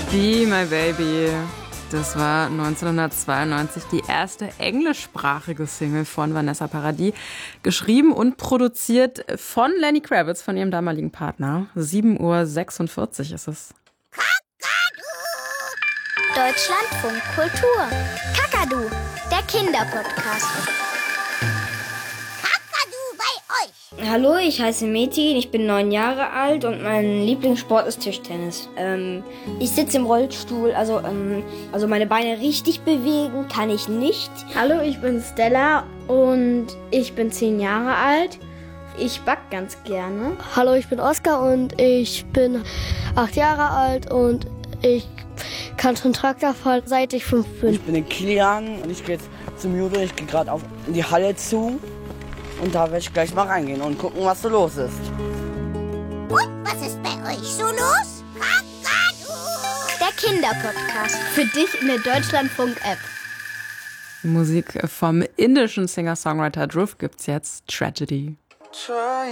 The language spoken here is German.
Be My Baby. Das war 1992 die erste englischsprachige Single von Vanessa Paradis, geschrieben und produziert von Lenny Kravitz, von ihrem damaligen Partner. 7:46 Uhr ist es. Deutschlandfunk Kultur. Kakadu, der Kinderpodcast. Hallo, ich heiße Metin, ich bin 9 Jahre alt und mein Lieblingssport ist Tischtennis. Ich sitze im Rollstuhl, also meine Beine richtig bewegen kann ich nicht. Hallo, ich bin Stella und ich bin 10 Jahre alt. Ich back ganz gerne. Hallo, ich bin Oskar und ich bin 8 Jahre alt und ich kann schon Traktor fahren, seit ich 5 bin. Ich bin der Kilian und ich gehe jetzt zum Judo. Ich gehe gerade in die Halle zu und da werde ich gleich mal reingehen und gucken, was so los ist. Und was ist bei euch so los? Kakadu, der Kinderpodcast. Für dich in der Deutschlandfunk-App. Musik vom indischen Singer-Songwriter Dhruv gibt's jetzt, Tragedy.